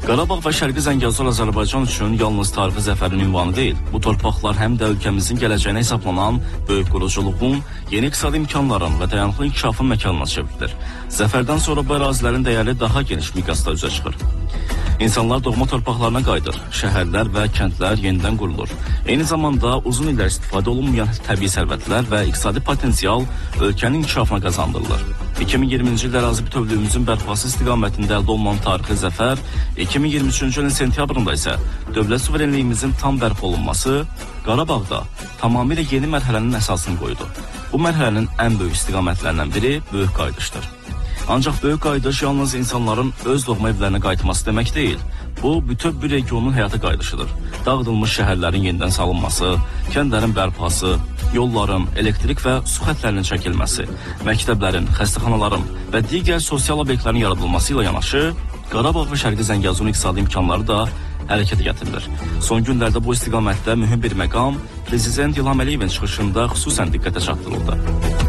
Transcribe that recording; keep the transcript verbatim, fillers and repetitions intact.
Qarabağ və Şərqi Zəngəzur Azərbaycan üçün yalnız tarixi zəfərin ünvanı deyil, bu torpaqlar həm də ölkəmizin gələcəyinə hesaplanan böyük quruculuğun, yeni iqtisadi imkanların və dayanıqlı inkişafın məkanına çevrilir. Zəfərdən sonra bu ərazilərin dəyəri daha geniş miqyasda üzə çıxır. İnsanlar doğma torpaqlarına qayıdır, şəhərlər və kəndlər yenidən qurulur. Eyni zamanda uzun illər istifadə olunmayan təbii sərvətlər və iqtisadi potensial ölkənin inkişafına qazandırılır. iki min iyirminci ildə ərazi bütövlüyümüzün bərpası istiqamətində əldə olunan tarixi zəfər, iki min iyirmi üçüncü ilin sentyabrında isə dövlət suverenliyimizin tam bərpa olunması Qarabağda tamamilə yeni mərhələnin əsasını qoydu. Bu mərhələnin ən böyük istiqamətlərindən biri böyük qayıdışdır. Ancaq böyük qayıdış yalnız insanların öz doğma evlərinə qayıtması demək deyil. Bu, bütün bir regionun həyata qayıdışıdır. Dağıdılmış şəhərlərin yenidən salınması, kəndlərin bərpası, yolların, elektrik və su xətlərinin çəkilməsi, məktəblərin, xəstəxanaların və digər sosial obyektlərin yaradılması ilə yanaşı, Qarabağ və Şərqi Zəngəzurun iqtisadi imkanları da hərəkətə gətirilir. Son günlərdə bu istiqamətdə mühüm bir məqam Prezident İlham Əliyevin çıxışında xüsusən diqqətə çatdırıldı.